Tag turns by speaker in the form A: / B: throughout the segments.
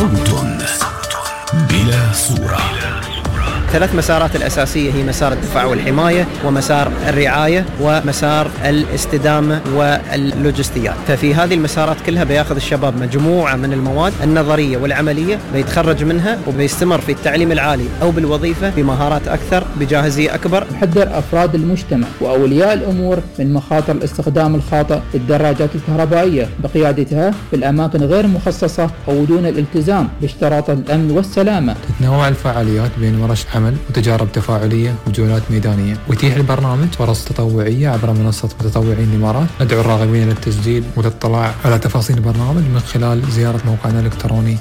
A: صوت بلا صورة.
B: 3 مسارات الأساسية هي مسار الدفاع والحماية، ومسار الرعاية، ومسار الاستدامة واللوجستيات. ففي هذه المسارات كلها بياخذ الشباب مجموعة من المواد النظرية والعملية، بيتخرج منها وبيستمر في التعليم العالي أو بالوظيفة بمهارات أكثر بجاهزية أكبر.
C: نحذر أفراد المجتمع وأولياء الأمور من مخاطر الاستخدام الخاطئ للدراجات الكهربائية بقيادتها في الأماكن غير مخصصة أو دون الالتزام باشتراط الأمن والسلامة.
D: تتنوع الفعاليات بين ورش عمل وتجارب تفاعلية وجولات ميدانية، ويتيح البرنامج فرص تطوعية عبر منصة متطوعين الإمارات. ندعو الراغبين للتسجيل والاطلاع على تفاصيل البرنامج من خلال زيارة موقعنا الإلكتروني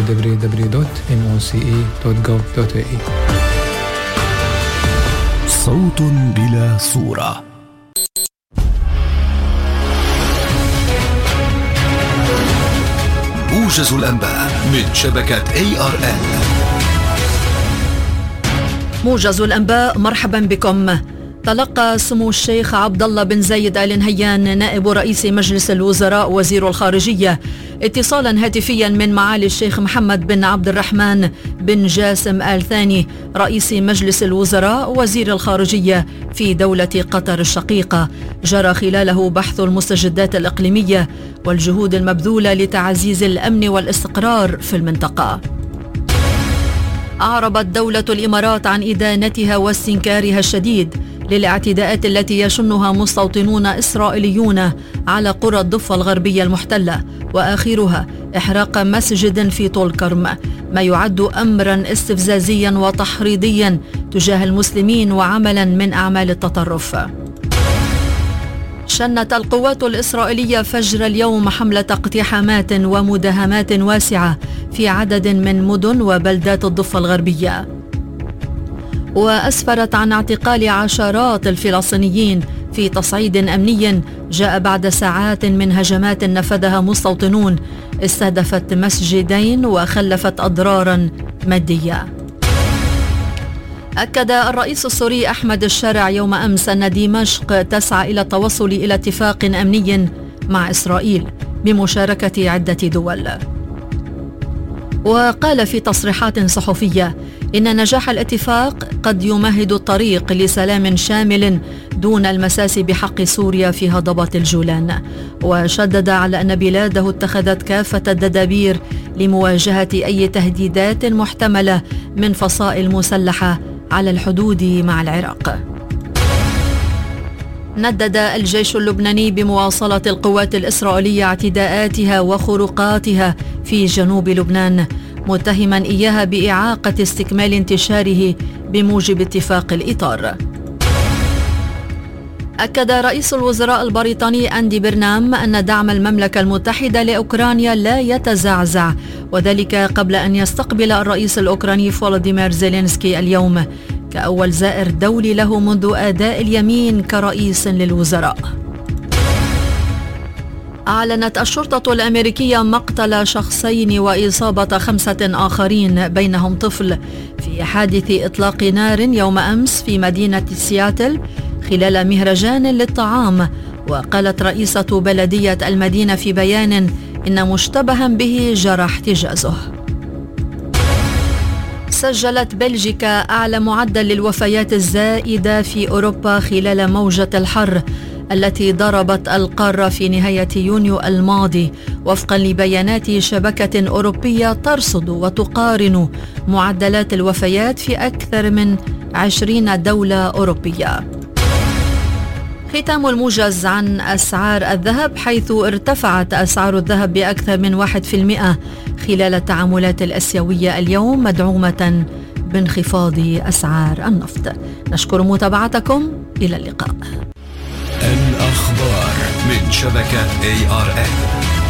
D: www.moce.gov.ae.
A: صوت بلا صورة. موجز الأنباء من شبكة ARN.
E: موجز الأنباء، مرحبا بكم. تلقى سمو الشيخ عبد الله بن زايد آل نهيان نائب رئيس مجلس الوزراء وزير الخارجية اتصالا هاتفيا من معالي الشيخ محمد بن عبد الرحمن بن جاسم آل ثاني رئيس مجلس الوزراء وزير الخارجية في دولة قطر الشقيقة، جرى خلاله بحث المستجدات الإقليمية والجهود المبذولة لتعزيز الأمن والاستقرار في المنطقة. أعربت دولة الإمارات عن إدانتها واستنكارها الشديد للاعتداءات التي يشنها مستوطنون إسرائيليون على قرى الضفة الغربية المحتلة، وآخرها إحراق مسجد في طول كرم، ما يعد أمرا استفزازيا وتحريضيا تجاه المسلمين وعملا من أعمال التطرف. شنت القوات الإسرائيلية فجر اليوم حملة اقتحامات ومداهمات واسعة في عدد من مدن وبلدات الضفة الغربية، وأسفرت عن اعتقال عشرات الفلسطينيين في تصعيد أمني جاء بعد ساعات من هجمات نفذها مستوطنون استهدفت مسجدين وخلفت أضرارا مادية. أكد الرئيس السوري أحمد الشارع يوم أمس أن دمشق تسعى إلى التوصل إلى اتفاق أمني مع إسرائيل بمشاركة عدة دول. وقال في تصريحات صحفية إن نجاح الاتفاق قد يمهد الطريق لسلام شامل دون المساس بحق سوريا في هضبة الجولان، وشدد على أن بلاده اتخذت كافة التدابير لمواجهة أي تهديدات محتملة من فصائل مسلحة على الحدود مع العراق. ندد الجيش اللبناني بمواصلة القوات الإسرائيلية اعتداءاتها وخروقاتها في جنوب لبنان، متهما إياها بإعاقة استكمال انتشاره بموجب اتفاق الإطار. أكد رئيس الوزراء البريطاني أندي برنام أن دعم المملكة المتحدة لأوكرانيا لا يتزعزع، وذلك قبل أن يستقبل الرئيس الأوكراني فولوديمير زيلينسكي اليوم كأول زائر دولي له منذ أداء اليمين كرئيس للوزراء. أعلنت الشرطة الأمريكية مقتل شخصين وإصابة 5 آخرين بينهم طفل في حادث إطلاق نار يوم أمس في مدينة سياتل خلال مهرجان للطعام. وقالت رئيسة بلدية المدينة في بيان إن مشتبها به جرى احتجازه. سجلت بلجيكا أعلى معدل للوفيات الزائدة في أوروبا خلال موجة الحر التي ضربت القارة في نهاية يونيو الماضي، وفقا لبيانات شبكة أوروبية ترصد وتقارن معدلات الوفيات في أكثر من 20 دولة أوروبية. ختام الموجز عن أسعار الذهب، حيث ارتفعت أسعار الذهب بأكثر من 1% خلال التعاملات الآسيوية اليوم، مدعومة بانخفاض أسعار النفط. نشكر متابعتكم، إلى اللقاء.
A: الأخبار من شبكة ARN.